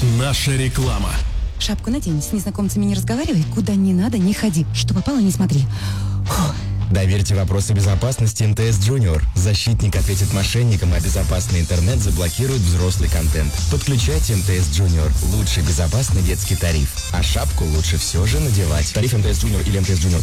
Наша реклама. Шапку надень, с незнакомцами не разговаривай, куда не надо, не ходи. Что попало, не смотри. Фух. Доверьте вопросы безопасности МТС Junior. Защитник ответит мошенникам, а безопасный интернет заблокирует взрослый контент. Подключайте МТС Junior. Лучший безопасный детский тариф. А шапку лучше все же надевать. Тариф МТС Junior или МТС Junior